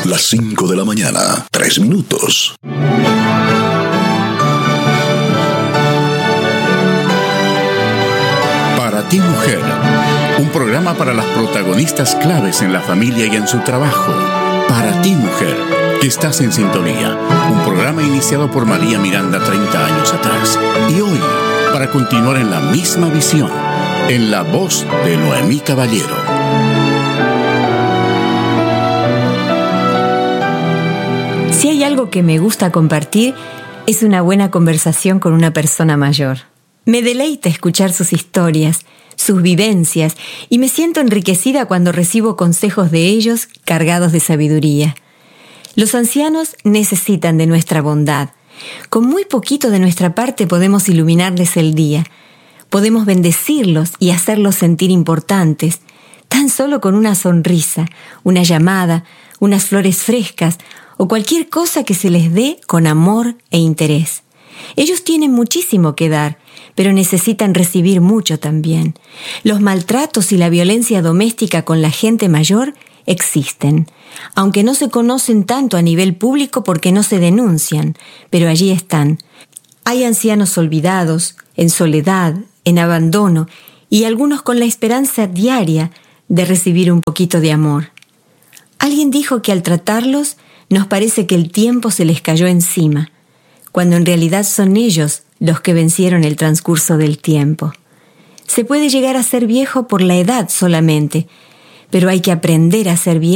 Las 5 de la mañana, 3 minutos. Para ti, mujer, un programa para las protagonistas claves en la familia y en su trabajo. Para ti, mujer, que estás en sintonía. Un programa iniciado por María Miranda 30 años atrás. Y hoy, para continuar en la misma visión, en la voz de Noemí Caballero. Si hay algo que me gusta compartir, es una buena conversación con una persona mayor. Me deleita escuchar sus historias, sus vivencias, y me siento enriquecida cuando recibo consejos de ellos cargados de sabiduría. Los ancianos necesitan de nuestra bondad. Con muy poquito de nuestra parte podemos iluminarles el día. Podemos bendecirlos y hacerlos sentir importantes, tan solo con una sonrisa, una llamada, unas flores frescas o cualquier cosa que se les dé con amor e interés. Ellos tienen muchísimo que dar, pero necesitan recibir mucho también. Los maltratos y la violencia doméstica con la gente mayor existen, aunque no se conocen tanto a nivel público porque no se denuncian, pero allí están. Hay ancianos olvidados, en soledad, en abandono, y algunos con la esperanza diaria de recibir un poquito de amor. Alguien dijo que al tratarlos nos parece que el tiempo se les cayó encima, cuando en realidad son ellos los que vencieron el transcurso del tiempo. Se puede llegar a ser viejo por la edad solamente, pero hay que aprender a ser viejo